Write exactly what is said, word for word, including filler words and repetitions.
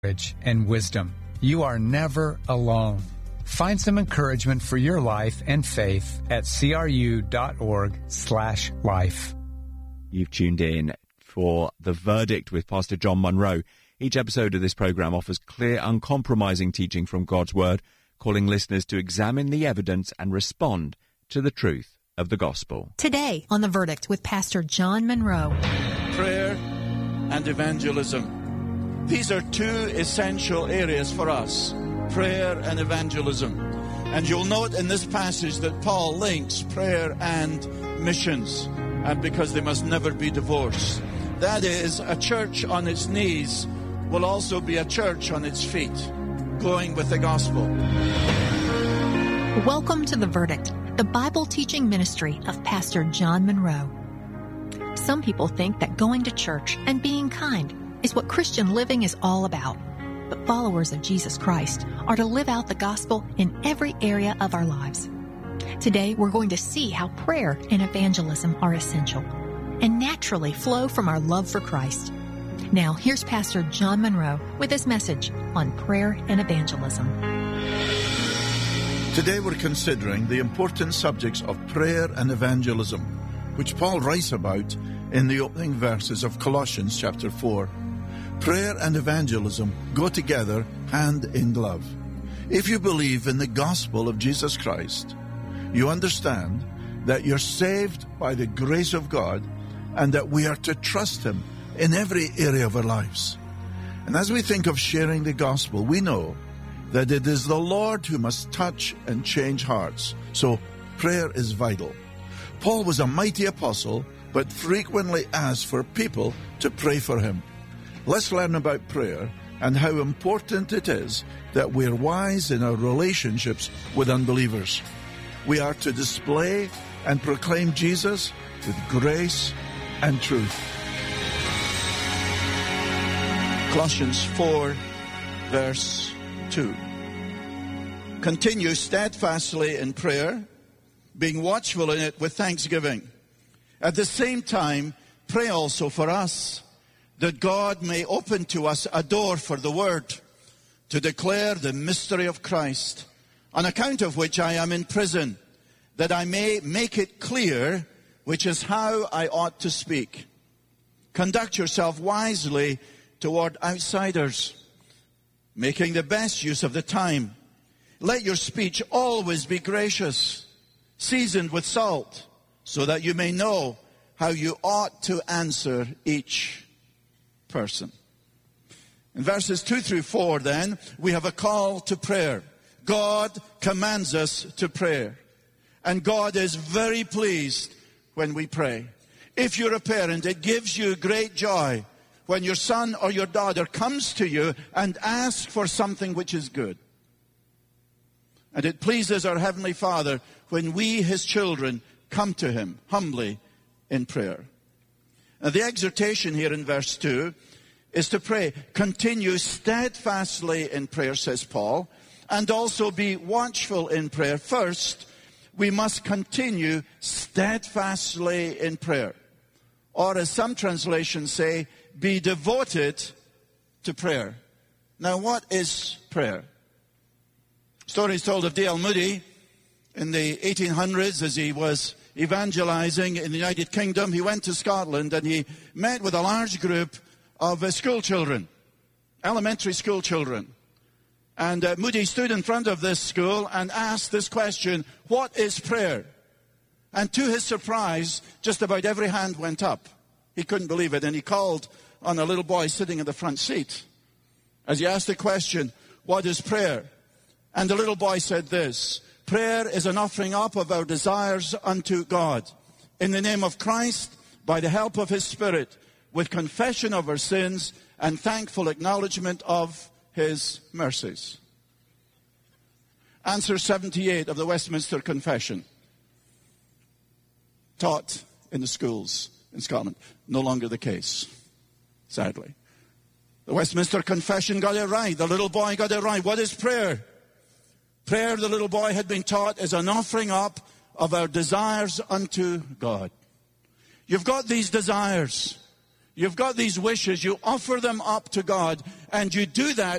and wisdom. You are never alone. Find some encouragement for your life and faith at cru.org slash life. You've tuned in for The Verdict with Pastor John Munro. Each episode of this program offers clear, uncompromising teaching from God's Word, calling listeners to examine the evidence and respond to the truth of the gospel. Today on The Verdict with Pastor John Munro. Prayer and evangelism. These are two essential areas for us, prayer and evangelism. And you'll note in this passage that Paul links prayer and missions, and because they must never be divorced. That is, a church on its knees will also be a church on its feet, going with the gospel. Welcome to The Verdict, the Bible teaching ministry of Pastor John Munro. Some people think that going to church and being kind is what Christian living is all about. But followers of Jesus Christ are to live out the gospel in every area of our lives. Today, we're going to see how prayer and evangelism are essential and naturally flow from our love for Christ. Now, here's Pastor John Munro with his message on prayer and evangelism. Today, we're considering the important subjects of prayer and evangelism, which Paul writes about in the opening verses of Colossians chapter four. Prayer and evangelism go together hand in glove. If you believe in the gospel of Jesus Christ, you understand that you're saved by the grace of God and that we are to trust Him in every area of our lives. And as we think of sharing the gospel, we know that it is the Lord who must touch and change hearts. So prayer is vital. Paul was a mighty apostle, but frequently asked for people to pray for him. Let's learn about prayer and how important it is that we're wise in our relationships with unbelievers. We are to display and proclaim Jesus with grace and truth. Colossians four, verse two. Continue steadfastly in prayer, being watchful in it with thanksgiving. At the same time, pray also for us, that God may open to us a door for the word, to declare the mystery of Christ, on account of which I am in prison, that I may make it clear which is how I ought to speak. Conduct yourself wisely toward outsiders, making the best use of the time. Let your speech always be gracious, seasoned with salt, so that you may know how you ought to answer each person. In verses two through four, then, we have a call to prayer. God commands us to pray. And God is very pleased when we pray. If you're a parent, it gives you great joy when your son or your daughter comes to you and asks for something which is good. And it pleases our Heavenly Father when we, His children, come to Him humbly in prayer. Now, the exhortation here in verse two is to pray. Continue steadfastly in prayer, says Paul, and also be watchful in prayer. First, we must continue steadfastly in prayer. Or as some translations say, be devoted to prayer. Now, what is prayer? Story is told of D L Moody in the eighteen hundreds as he was evangelizing in the United Kingdom. He went to Scotland and he met with a large group of uh, school children, elementary school children. And uh, Moody stood in front of this school and asked this question, what is prayer? And to his surprise, just about every hand went up. He couldn't believe it, and he called on a little boy sitting in the front seat as he asked the question, what is prayer? And the little boy said this, prayer is an offering up of our desires unto God. In the name of Christ, by the help of His Spirit, with confession of our sins and thankful acknowledgement of His mercies. Answer seventy-eight of the Westminster Confession, taught in the schools in Scotland. No longer the case, sadly. The Westminster Confession got it right. The little boy got it right. What is prayer? Prayer, the little boy had been taught, is an offering up of our desires unto God. You've got these desires. You've got these wishes, you offer them up to God, and you do that